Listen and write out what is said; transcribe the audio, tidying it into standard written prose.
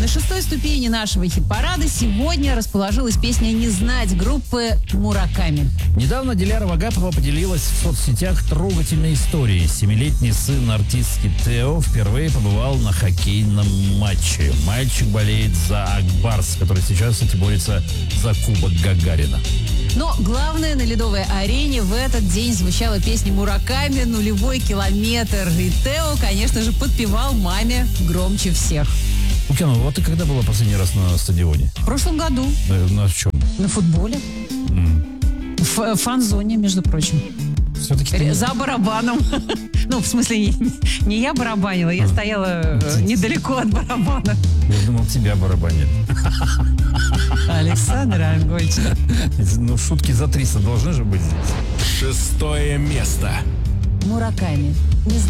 На 6-й ступени нашего хит-парада сегодня расположилась песня «Не знать» группы «Мураками». Недавно Диляра Вагапова поделилась в соцсетях трогательной историей. 7-летний сын артистки Тео впервые побывал на хоккейном матче. Мальчик болеет за Акбарс, который сейчас, кстати, борется за Кубок Гагарина. Но главное, на ледовой арене в этот день звучала песня «Мураками», «Нулевой километр». И Тео, конечно же, подпевал маме громче всех. Лукьянова, вот ты когда была последний раз на стадионе? В прошлом году. На чем? На футболе. В фан-зоне, между прочим. Все-таки ты... За барабаном. Ну, в смысле, не я барабанила, я стояла недалеко от барабана. Я думал, тебя барабанили. Александр Ангольевич. Ну, шутки за 300 должны же быть здесь. 6-е место. Мураками. Не